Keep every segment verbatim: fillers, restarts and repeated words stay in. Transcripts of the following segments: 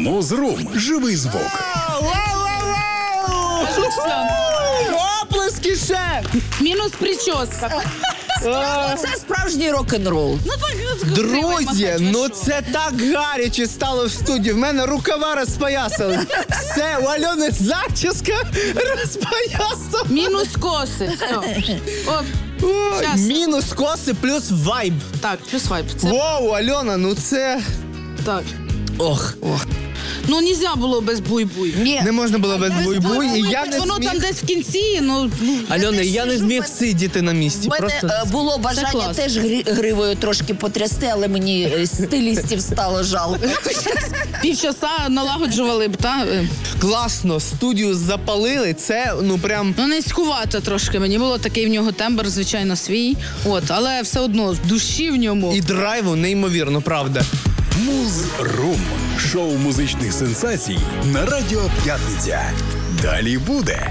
Музрум. Живий звук. Оплески ще! Мінус прическа. Це справжній рок-н-рол. Ну так, Друзі, ну це так гаряче стало в студії. В мене рукава розпоясали. Все, у Альони зачіска розпоясала. Мінус коси. Все. О, Ой, щас. мінус коси плюс вайб. Так, плюс вайп. Це Воу, Альона, ну це... так. Ох, ох. Ну, нельзя було без буй-буй. Ні. Не можна було без буй-буй, і я не Воно зміг... там десь в кінці, ну... ну, Альона, я не сиджу, зміг в мене- сидіти на місці. У мене Просто... е, було бажання клас. теж грі- гривою трошки потрясти, але мені е, стилістів стало жалко. Півчаса налагоджували б, та? Класно, студію запалили, це, ну, прям... Ну, низькувато трошки. Мені було такий в нього тембр, звичайно, свій. От, але все одно, душі в ньому. І драйву неймовірно, правда. Музрум. Шоу музичних сенсацій на Радіо П'ятниця. Далі буде.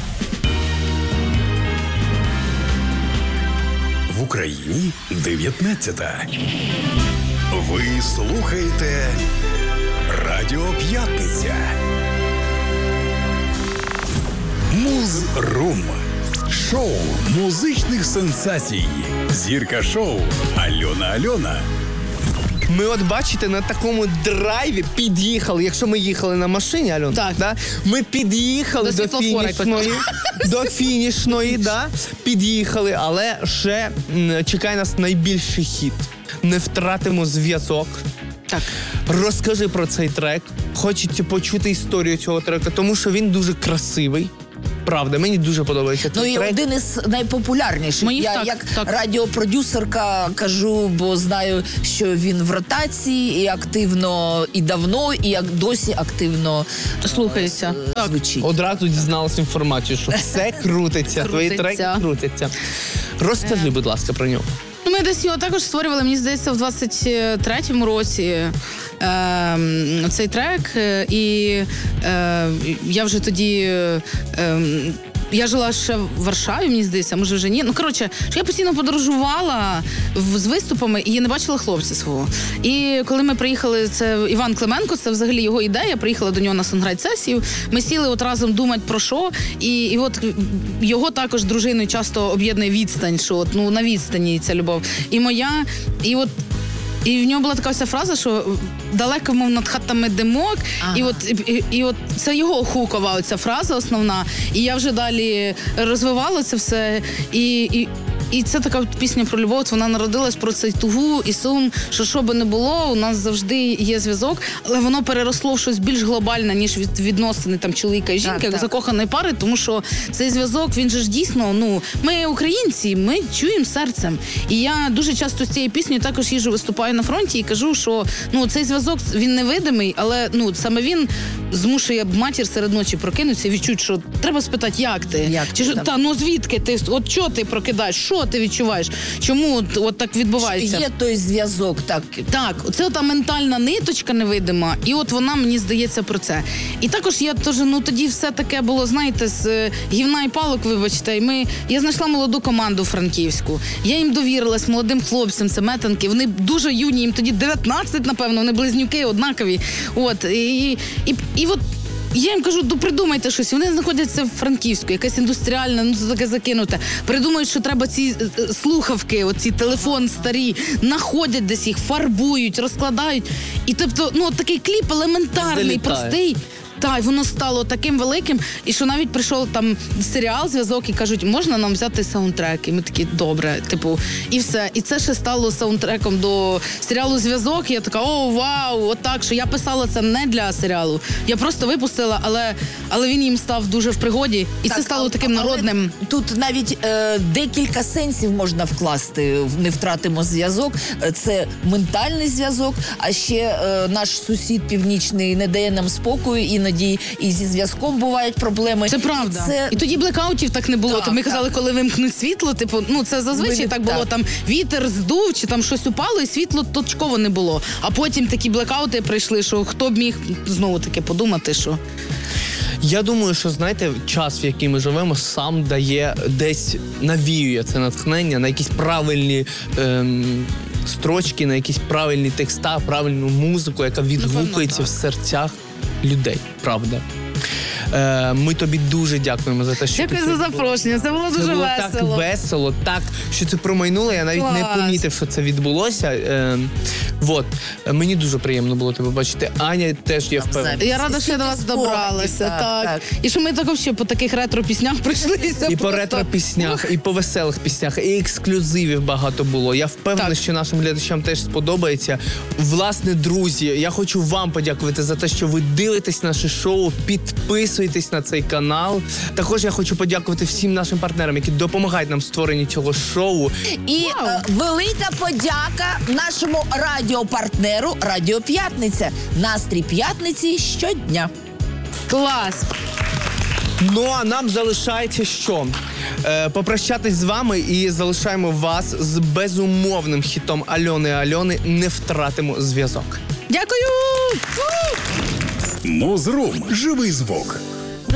В Україні дев'ятнадцята. Ви слухаєте Радіо П'ятниця. Музрум. Шоу музичних сенсацій. Зірка шоу Альона Альона. Ми от бачите, на такому драйві під'їхали, якщо ми їхали на машині, Альон, Так. Да? Ми під'їхали До до, світлофора фінішної, до фінішної, да? Під'їхали, але ще м, чекає нас найбільший хіт. Не втратимо зв'язок. Так. Розкажи про цей трек. Хочеться почути історію цього трека, тому що він дуже красивий. Правда, мені дуже подобається Ну цей і трек. один із найпопулярніших. Моїх Я так, як так. радіопродюсерка кажу, бо знаю, що він в ротації і активно, і давно, і як досі активно Слухається. е, Так. звучить. Одразу дізналась інформацію, що все крутиться, твої Крутиться. треки крутяться. Розкажи, будь ласка, про нього. Ну, ми десь його також створювали, мені здається, в двадцять третьому році е, цей трек. е, І е, я вже тоді... Е, я жила ще в Варшаві, мені здається, може вже ні. Ну, коротше, що я постійно подорожувала в, з виступами і я не бачила хлопця свого. І коли ми приїхали, це Іван Клименко, це взагалі його ідея, приїхала до нього на сонграйт-сесію, ми сіли от разом думати про що, і, і от його також з дружиною часто об'єднує відстань, що от, ну, на відстані ця любов. І моя, і от і в нього була така вся фраза, що далеко, мов над хатами димок, Ага. і от і, і от це його хукова ця фраза основна. І я вже далі розвивала це все. І, і, і це така пісня про любов. Вона народилась про цей тугу і сум, що що би не було, у нас завжди є зв'язок, але воно переросло в щось більш глобальне, ніж від відносини там чоловіка і жінки, Так, як так. закоханої пари, тому що цей зв'язок, він же ж дійсно, ну, ми українці, ми чуємо серцем. І я дуже часто з цією піснею також їжджу, виступаю на фронті і кажу, що ну цей зв'язок, він невидимий, але ну саме він змушує матір серед ночі прокинутися і відчути, що треба спитати, як ти? Як Чи ти що, там? та ну звідки ти? От що ти прокидаєш? Що ти відчуваєш? Чому от, от так відбувається? Є той зв'язок, так. Так, це та ментальна ниточка невидима, і от вона, мені здається, про це. І також я теж, ну тоді все таке було, знаєте, з е, гівна і палок, вибачте, і ми, я знайшла молоду команду франківську. Я їм довірилась, молодим хлопцям, це метанки, вони дуже юні, їм тоді дев'ятнадцять, напевно, вони близнюки однакові. От, і, і, і, і от я їм кажу, ну придумайте щось. Вони знаходяться в Франківську, якась індустріальна, ну це таке закинуте. Придумають, що треба ці е, е, слухавки, оці телефон старі, знаходять десь їх, фарбують, розкладають. І тобто, ну от такий кліп елементарний, Залітає. простий. Так, і воно стало таким великим, і що навіть прийшов там серіал, зв'язок, і кажуть, можна нам взяти саундтрек? І ми такі, добре, типу, і все. І це ще стало саундтреком до серіалу «Зв'язок», і я така, о, вау, отак, що я писала це не для серіалу. Я просто випустила, але, але він їм став дуже в пригоді, і Так, це стало але- таким але народним. Тут навіть е, декілька сенсів можна вкласти в «Не втратимо зв'язок». Е, Це ментальний зв'язок, а ще е, наш сусід північний не дає нам спокою, іноді і зі зв'язком бувають проблеми. Це правда. І це І тоді блекаутів так не було. Так, То ми так. казали, коли вимкнуть світло, типу, ну це зазвичай Ми- так було, так. там вітер здув, чи там щось упало, і світло точково не було. А потім такі блекаути прийшли, що хто б міг знову таки подумати, що Я думаю, що, знаєте, час, в який ми живемо, сам дає, десь навіює це натхнення на якісь правильні ем, строчки, на якісь правильні текста, правильну музику, яка відгукується так. в серцях людей. Правда. Е, ми тобі дуже дякуємо за те, що Дякую ти за тут була. запрошення. Це було Це дуже було весело. так весело, так, що це промайнуло, я навіть Клас. не помітив, що це відбулося. Е, вот. Е, Мені дуже приємно було тебе бачити. Аня теж, я впевнений. Я рада, що я до вас Спогади, добралася. так, Так, так. І що ми також ще по таких ретро-піснях прийшлися. І по просто. ретро-піснях, і по веселих піснях, і ексклюзивів багато було. Я впевнений, Так. що нашим глядачам теж сподобається. Власне, друзі, я хочу вам подякувати за те, що ви дивитесь наше шоу, підписуєтесь на цей канал. Також я хочу подякувати всім нашим партнерам, які допомагають нам в створенні цього шоу. І Вау. е, велика подяка нашому радіопартнеру Радіо П'ятниця. Настрій п'ятниці щодня. Клас. Ну а нам залишається що? Е, попрощатись з вами і залишаємо вас з безумовним хітом Альони Альони «Не втратимо зв'язок». Дякую. Мозрум. Живий звук.